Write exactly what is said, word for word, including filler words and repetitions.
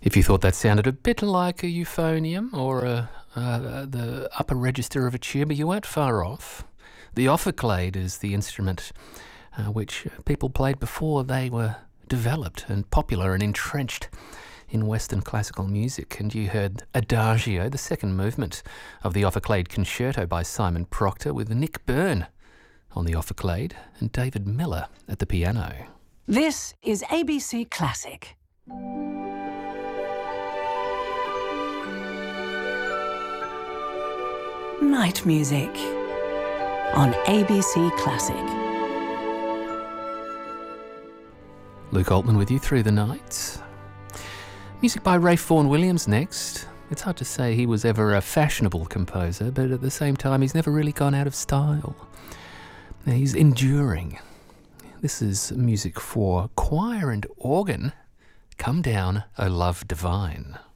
If you thought that sounded a bit like a euphonium or a, uh, the upper register of a tuba, you weren't far off. The ophicleide is the instrument uh, which people played before they were developed and popular and entrenched in Western classical music. And you heard Adagio, the second movement of the ophicleide concerto by Simon Proctor, with Nick Byrne on the ophicleide and David Miller at the piano. This is A B C Classic. Night music on A B C Classic. Luke Altman with you through the night. Music by Ralph Vaughan Williams next. It's hard to say he was ever a fashionable composer, but at the same time he's never really gone out of style. He's enduring. This is music for choir and organ. Come Down, O Love Divine.